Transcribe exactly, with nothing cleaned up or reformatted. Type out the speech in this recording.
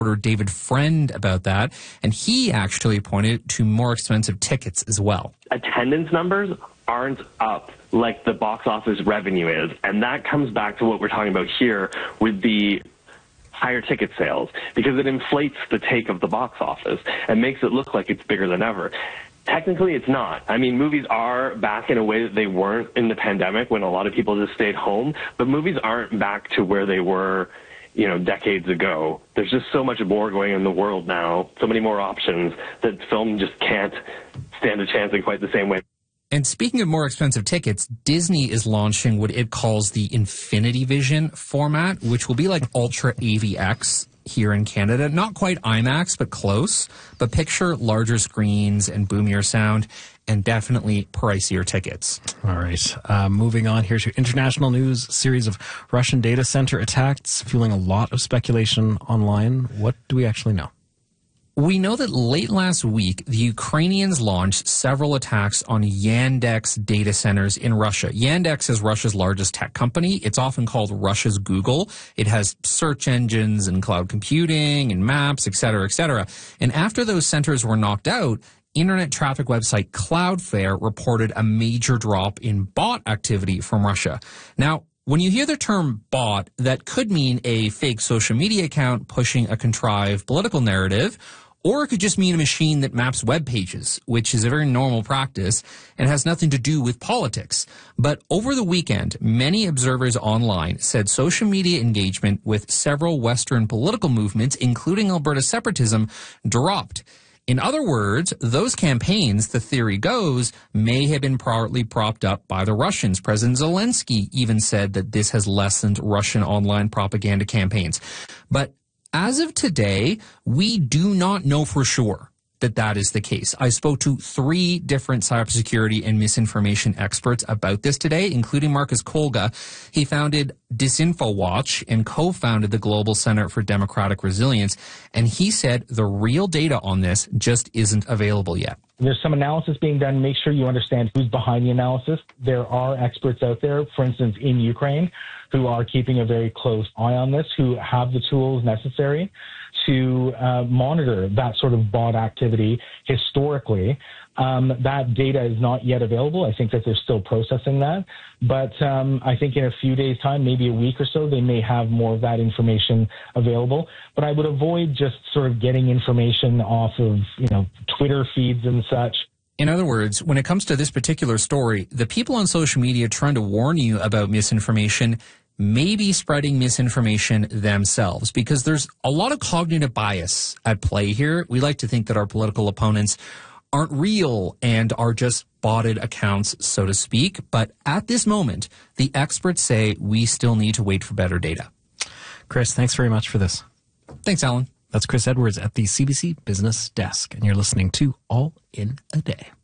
David Friend about that, and he actually pointed to more expensive tickets as well. Attendance numbers aren't up like the box office revenue is, and that comes back to what we're talking about here with the higher ticket sales, because it inflates the take of the box office and makes it look like it's bigger than ever. Technically, it's not. I mean, movies are back in a way that they weren't in the pandemic when a lot of people just stayed home, but movies aren't back to where they were, you know, decades ago. There's just so much more going on in the world now, so many more options, that film just can't stand a chance in quite the same way. And speaking of more expensive tickets, Disney is launching what it calls the Infinity Vision format, which will be like Ultra A V X here in Canada. Not quite IMAX, but close. But picture larger screens and boomier sound, and definitely pricier tickets. All right. Uh, moving on here to international news. Series of Russian data center attacks, fueling a lot of speculation online. What do we actually know? We know that late last week, the Ukrainians launched several attacks on Yandex data centers in Russia. Yandex is Russia's largest tech company. It's often called Russia's Google. It has search engines and cloud computing and maps, et cetera, et cetera. And after those centers were knocked out, internet traffic website Cloudflare reported a major drop in bot activity from Russia. Now, when you hear the term bot, that could mean a fake social media account pushing a contrived political narrative, or it could just mean a machine that maps web pages, which is a very normal practice and has nothing to do with politics. But over the weekend, many observers online said social media engagement with several Western political movements, including Alberta separatism, dropped. In other words, those campaigns, the theory goes, may have been partly propped up by the Russians. President Zelensky even said that this has lessened Russian online propaganda campaigns. But as of today, we do not know for sure that that is the case. I spoke to three different cybersecurity and misinformation experts about this today, including Marcus Kolga. He founded DisinfoWatch and co-founded the Global Center for Democratic Resilience. And he said the real data on this just isn't available yet. There's some analysis being done. Make sure you understand who's behind the analysis. There are experts out there, for instance, in Ukraine, who are keeping a very close eye on this, who have the tools necessary to uh, monitor that sort of bot activity historically. Um, that data is not yet available. I think that they're still processing that. But um, I think in a few days' time, maybe a week or so, they may have more of that information available. But I would avoid just sort of getting information off of, you know, Twitter feeds and such. In other words, when it comes to this particular story, the people on social media trying to warn you about misinformation may be spreading misinformation themselves, because there's a lot of cognitive bias at play here. We like to think that our political opponents aren't real and are just botted accounts, so to speak. But at this moment, the experts say we still need to wait for better data. Chris, thanks very much for this. Thanks, Alan. That's Chris Edwards at the C B C Business Desk, and you're listening to All in a Day.